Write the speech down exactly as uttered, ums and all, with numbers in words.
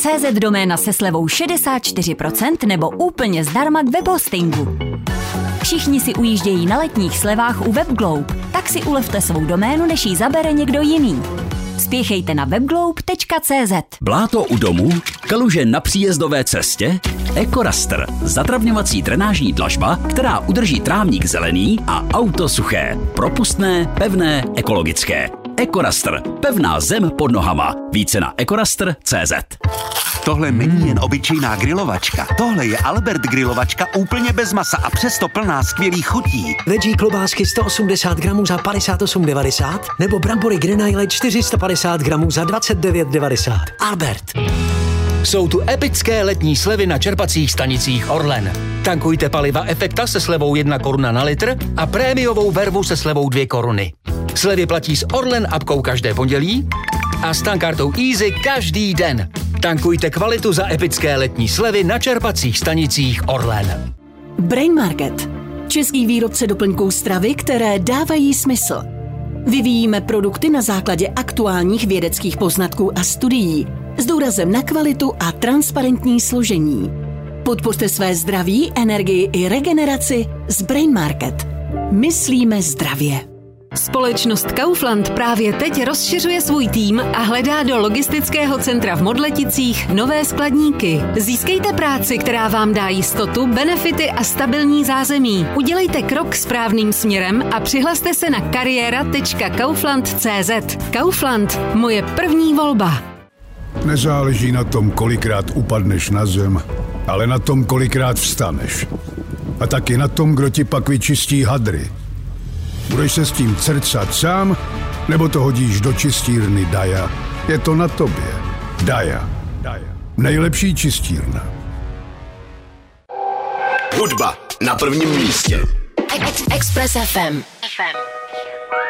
cé zet doména se slevou šedesát čtyři procent nebo úplně zdarma k webhostingu. Všichni si ujíždějí na letních slevách u WebGlobe, tak si ulevte svou doménu, než ji zabere někdo jiný. Spěchejte na webglobe tečka cé zet. Bláto u domu, kaluže na příjezdové cestě, EcoRaster, zatravňovací drenážní dlažba, která udrží trávník zelený a auto suché. Propustné, pevné, ekologické. EcoRaster, pevná zem pod nohama. Více na ecoraster tečka cé zet. Tohle není jen obyčejná grilovačka. Tohle je Albert grilovačka úplně bez masa a přesto plná skvělých chutí. Veggie klobásky sto osmdesát gramů za padesát osm devadesát nebo brambory Grenaille čtyři sta padesát gramů za dvacet devět devadesát. Albert. Jsou tu epické letní slevy na čerpacích stanicích Orlen. Tankujte paliva Efekta se slevou jedna koruna na litr a prémiovou vervu se slevou dvě koruny. Slevy platí s Orlen apkou každé pondělí a s tankartou Easy každý den. Tankujte kvalitu za epické letní slevy na čerpacích stanicích Orlen. Brain Market. Český výrobce doplňků stravy, které dávají smysl. Vyvíjíme produkty na základě aktuálních vědeckých poznatků a studií s důrazem na kvalitu a transparentní složení. Podpořte své zdraví, energii i regeneraci s Brain Market. Myslíme zdravě. Společnost Kaufland právě teď rozšiřuje svůj tým a hledá do logistického centra v Modleticích nové skladníky. Získejte práci, která vám dá jistotu, benefity a stabilní zázemí. Udělejte krok správným směrem a přihlaste se na kariéra tečka kaufland tečka cé zet. Kaufland, moje první volba. Nezáleží na tom, kolikrát upadneš na zem, ale na tom, kolikrát vstaneš. A taky na tom, kdo ti pak vyčistí hadry. Budeš se s tím crcat sám, nebo to hodíš do čistírny Daja? Je to na tobě. Daja. Nejlepší čistírna. Hudba na prvním místě. Express ef em.